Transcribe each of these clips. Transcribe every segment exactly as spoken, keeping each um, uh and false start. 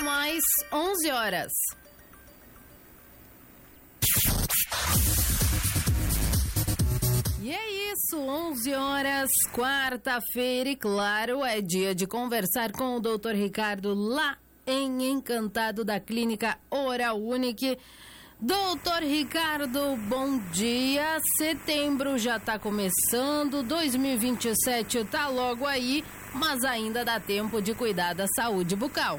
Agora mais onze horas. E é isso, onze horas, quarta-feira, e claro, é dia de conversar com o doutor Ricardo lá em Encantado da Clínica Oral Unique. Doutor Ricardo, bom dia. Setembro já está começando, dois mil e vinte e sete está logo aí, mas ainda dá tempo de cuidar da saúde bucal.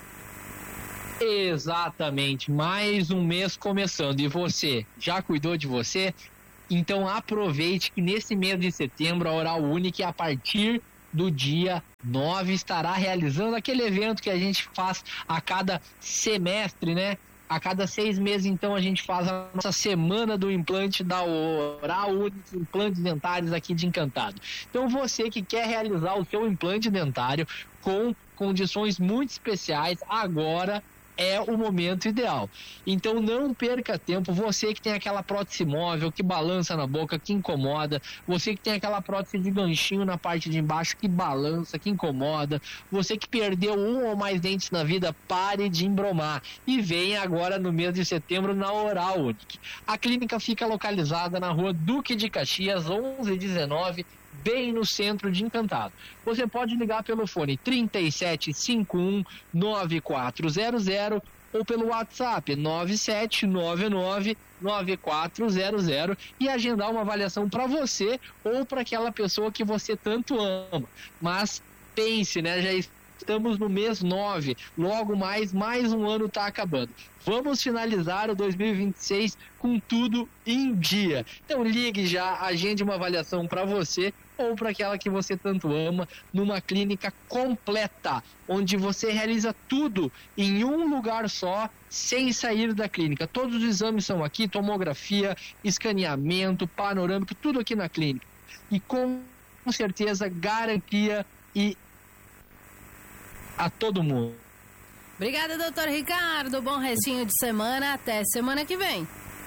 Exatamente, mais um mês começando. E você, já cuidou de você? Então aproveite que nesse mês de setembro a Oral Unique, a partir do dia nove, estará realizando aquele evento que a gente faz a cada semestre, né? A cada seis meses, então, a gente faz a nossa semana do implante da Oral Unique, implantes dentários aqui de Encantado. Então, você que quer realizar o seu implante dentário com condições muito especiais, agora é o momento ideal. Então não perca tempo, você que tem aquela prótese móvel que balança na boca, que incomoda, você que tem aquela prótese de ganchinho na parte de embaixo que balança, que incomoda, você que perdeu um ou mais dentes na vida, pare de embromar e venha agora no mês de setembro na Oral Unique. A clínica fica localizada na rua Duque de Caxias, onze dezenove, bem no centro de Encantado. Você pode ligar pelo fone trinta e sete cinquenta e um nove quatro zero zero ou pelo WhatsApp nove sete nove nove nove quatro zero zero e agendar uma avaliação para você ou para aquela pessoa que você tanto ama. Mas pense, né? Já estamos no mês nove, logo mais, mais um ano está acabando. Vamos finalizar o dois mil e vinte e seis com tudo em dia. Então ligue já, agende uma avaliação para você ou para aquela que você tanto ama, numa clínica completa, onde você realiza tudo em um lugar só, sem sair da clínica. Todos os exames são aqui, tomografia, escaneamento, panorâmico, tudo aqui na clínica. E com certeza garantia e a todo mundo. Obrigada, doutor Ricardo. Bom restinho de semana. Até semana que vem.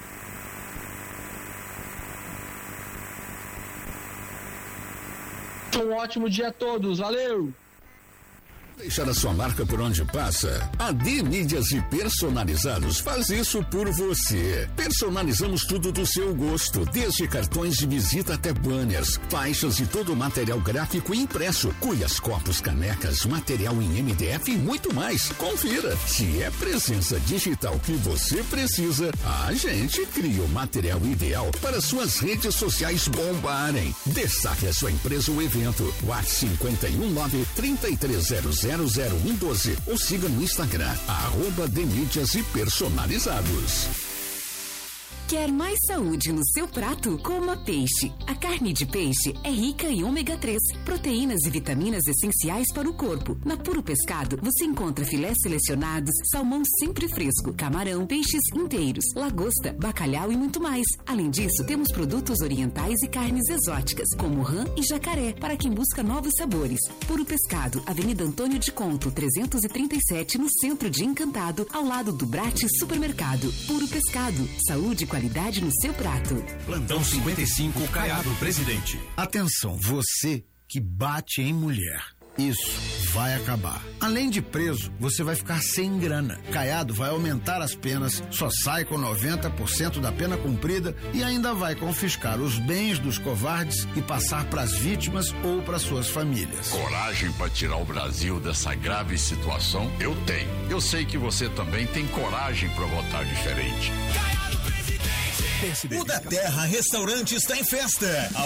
Um ótimo dia a todos. Valeu! Deixar a sua marca por onde passa? A D Mídias e Personalizados faz isso por você. Personalizamos tudo do seu gosto, desde cartões de visita até banners, faixas e todo o material gráfico e impresso, cuias, copos, canecas, material em M D F e muito mais. Confira. Se é presença digital que você precisa, a gente cria o material ideal para suas redes sociais bombarem. Destaque a sua empresa ou evento. WhatsApp cinquenta e um nove, trinta e três zero zero zero zero um doze ou siga no Instagram, arroba de mídias e personalizados. Quer mais saúde no seu prato? Coma peixe. A carne de peixe é rica em ômega três, proteínas e vitaminas essenciais para o corpo. Na Puro Pescado, você encontra filés selecionados, salmão sempre fresco, camarão, peixes inteiros, lagosta, bacalhau e muito mais. Além disso, temos produtos orientais e carnes exóticas, como rã e jacaré, para quem busca novos sabores. Puro Pescado, Avenida Antônio de Conto, trezentos e trinta e sete, no centro de Encantado, ao lado do Brate Supermercado. Puro Pescado, saúde e qualidade no seu prato. Plantão cinquenta e cinco, Caiado Presidente. Atenção, você que bate em mulher. Isso vai acabar. Além de preso, você vai ficar sem grana. Caiado vai aumentar as penas, só sai com noventa por cento da pena cumprida e ainda vai confiscar os bens dos covardes e passar para as vítimas ou para suas famílias. Coragem para tirar o Brasil dessa grave situação? Eu tenho. Eu sei que você também tem coragem para votar diferente. O da Terra Restaurante está em festa.